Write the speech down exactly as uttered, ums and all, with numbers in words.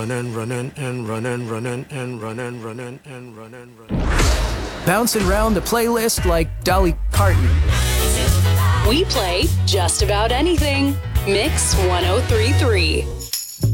and running and running, running and running, running and running, running. Bouncing around the playlist like Dolly Parton. We play just about anything. Mix one oh three point three.